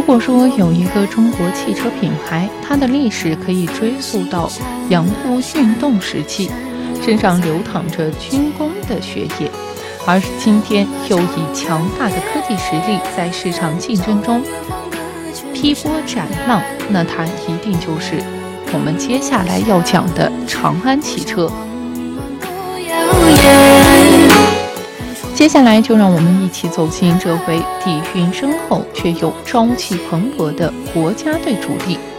果说有一个中国汽车品牌，它的历史可以追溯到洋务运动时期，身上流淌着军工的血液，而今天又以强大的科技实力在市场竞争中劈波斩浪，那它一定就是我们接下来要讲的长安汽车。接下来就让我们一起走进这位底蕴深厚却又朝气蓬勃的国家队主力